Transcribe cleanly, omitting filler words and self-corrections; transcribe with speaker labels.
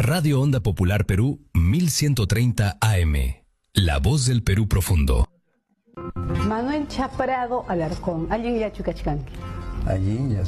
Speaker 1: Radio Onda Popular Perú 1130 AM. La voz del Perú profundo.
Speaker 2: Manuel Chaprado Alarcón. ¿Alguien ya chukachkanki?
Speaker 3: Allí ya